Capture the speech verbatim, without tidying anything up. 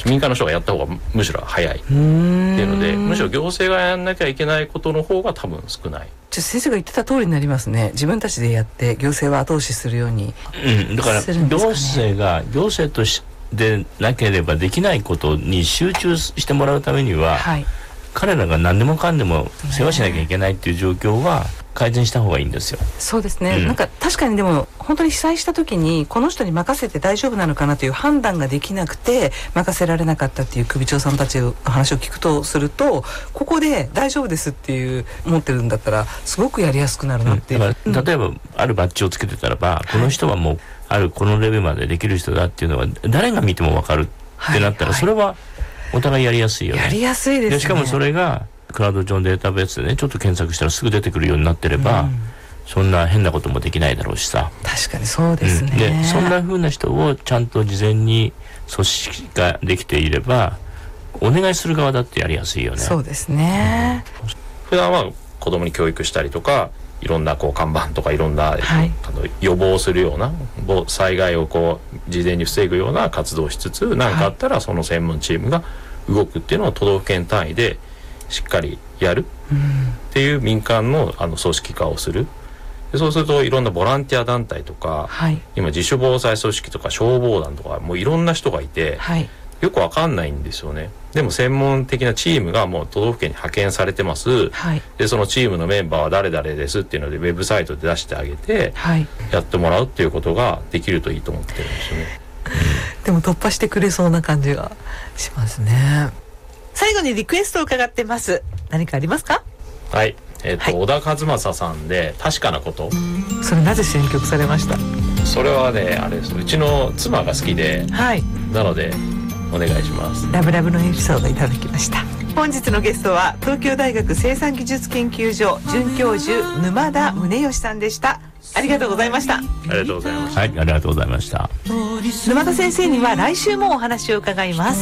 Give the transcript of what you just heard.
民間の人がやった方がむしろ早いっていうので、むしろ行政がやんなきゃいけないことの方が多分少ない。 じゃあ先生が言ってた通りになりますね。自分たちでやって行政は後押しするように、 うん、だから行政が行政としてなければできないことに集中してもらうためには、はい、彼らが何でもかんでも世話しなきゃいけないっていう状況は改善した方がいいんですよ。 そうですね、うん、なんか確かにでも本当に被災した時にこの人に任せて大丈夫なのかなという判断ができなくて任せられなかったっていう首長さんたちの話を聞くとすると、ここで大丈夫ですっていう思ってるんだったらすごくやりやすくなるなっていう、うん、 だから例えばあるバッジをつけてたらば、この人はもうあるこのレベルまでできる人だっていうのは誰が見ても分かるってなったら、それはお互いやりやすいよね。 やりやすいですね。 でしかもそれがクラウド上のデータベースでね、ちょっと検索したらすぐ出てくるようになってれば、うん、そんな変なこともできないだろうしさ。 確かにそうですね、 うん、でそんな風な人をちゃんと事前に組織ができていればお願いする側だってやりやすいよね。 そうですね、 うん、普段は子供に教育したりとか、いろんなこう看板とかいろんな、はい、あの予防するような災害をこう事前に防ぐような活動をしつつ、何かあったらその専門チームが動くっていうのを都道府県単位でしっかりやるっていう民間 の, あの組織化をする。でそうするといろんなボランティア団体とか、はい、今自主防災組織とか消防団とかもういろんな人がいて、はい、よくわかんないんですよね。でも専門的なチームがもう都道府県に派遣されてます、はい、でそのチームのメンバーは誰々ですっていうのでウェブサイトで出してあげて、はい、やってもらうっていうことができるといいと思ってるんですよね。 でも突破してくれそうな感じがしますね。最後にリクエストを伺ってます。何かありますか？ はい、えーとはい、小田和正さんで確かなこと。 それなぜ選曲されました？ それはね、あれです、うちの妻が好きで、はい、なのでお願いします。 ラブラブのエピソードいただきました。本日のゲストは東京大学生産技術研究所准教授沼田宗義さんでした。ありがとうございました。 ありがとうございました。 はい、ありがとうございました。 沼田先生には来週もお話を伺います。